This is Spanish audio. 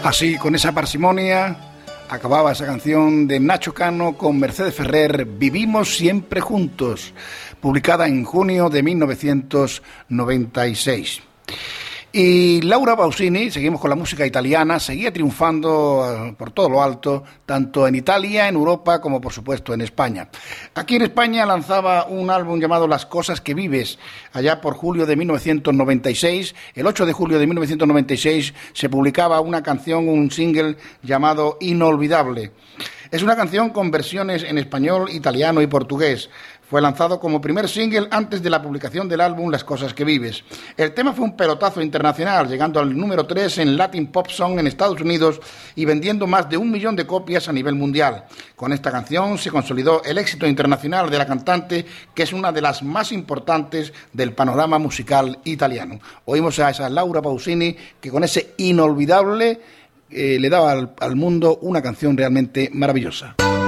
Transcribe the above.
Así, con esa parsimonia, acababa esa canción de Nacho Cano con Mercedes Ferrer, Vivimos siempre juntos, publicada en junio de 1996. Y Laura Pausini, seguimos con la música italiana, seguía triunfando por todo lo alto, tanto en Italia, en Europa, como por supuesto en España. Aquí en España lanzaba un álbum llamado Las cosas que vives, allá por julio de 1996. El 8 de julio de 1996 se publicaba una canción, un single llamado Inolvidable. Es una canción con versiones en español, italiano y portugués. Fue lanzado como primer single antes de la publicación del álbum Las cosas que vives. El tema fue un pelotazo internacional, llegando al número 3 en Latin Pop Song en Estados Unidos y vendiendo más de 1 millón de copias a nivel mundial. Con esta canción se consolidó el éxito internacional de la cantante, que es una de las más importantes del panorama musical italiano. Oímos a esa Laura Pausini, que con ese Inolvidable le daba al mundo una canción realmente maravillosa.